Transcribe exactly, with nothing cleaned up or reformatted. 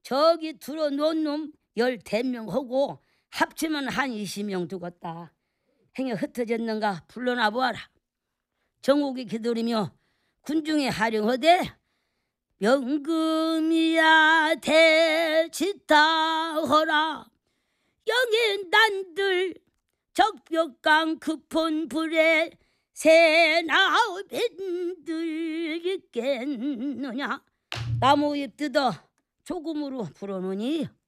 저기 들어놓은 놈 열댓 명 하고 합치면 한 이십 명 죽었다. 행여 흩어졌는가 불러나 보아라. 정옥이 기다리며 군중에 하령하되 명금이야 대지타허라. 영인 난들 적벽강 급한 불에 새나빈들 있겠느냐. 나무잎 뜯어 조금으로 불어놓으니